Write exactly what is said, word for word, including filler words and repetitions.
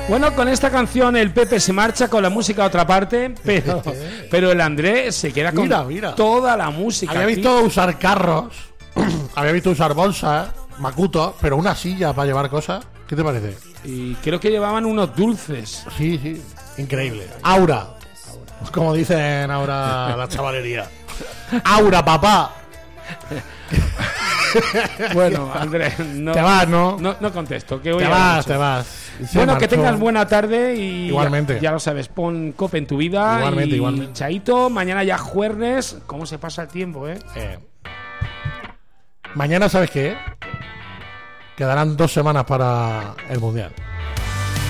Bueno, con esta canción el Pepe se marcha con la música a otra parte, pero, pero el Andrés se queda con Mira, mira. toda la música. Había aquí. visto usar carros, había visto usar bolsas, macutos, pero una silla para llevar cosas. ¿Qué te parece? Y creo que llevaban unos dulces. Sí, sí, increíble. Aura, como dicen ahora la chavalería. Aura, papá. Bueno, Andrés, no, Te vas, ¿no? no, no contesto. Que hoy Te ya vas, mucho. te vas. Se Bueno, que marchó. tengas buena tarde y Igualmente. Ya, ya lo sabes, pon cope en tu vida. Igualmente, y igualmente. Chaito, mañana ya jueves. ¿Cómo se pasa el tiempo, eh? Eh. Mañana, ¿sabes qué? Quedarán dos semanas para el Mundial.